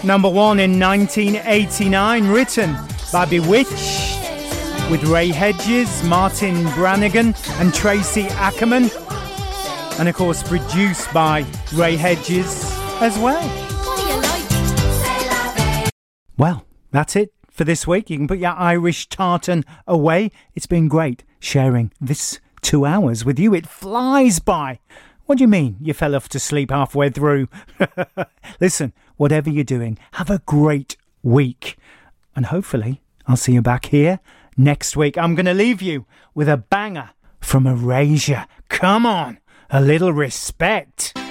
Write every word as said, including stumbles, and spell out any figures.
number one in nineteen eighty-nine, written by Bewitched, with Ray Hedges, Martin Brannigan and Tracy Ackerman, and of course produced by Ray Hedges as well. Well, that's it for this week. You can put your Irish tartan away. It's been great sharing this two hours with you. It flies by. What do you mean you fell off to sleep halfway through? Listen, whatever you're doing, have a great week. And hopefully I'll see you back here next week. I'm going to leave you with a banger from Erasure. Come on, a little respect.